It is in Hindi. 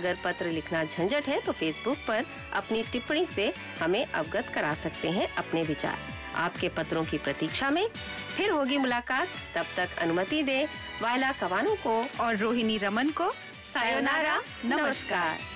अगर पत्र लिखना झंझट है तो फेसबुक पर अपनी टिप्पणी से हमें अवगत करा सकते हैं अपने विचार। आपके पत्रों की प्रतीक्षा में फिर होगी मुलाकात। तब तक अनुमति दे वायला कवानू को और रोहिणी रमन को सायोनारा, नमस्कार।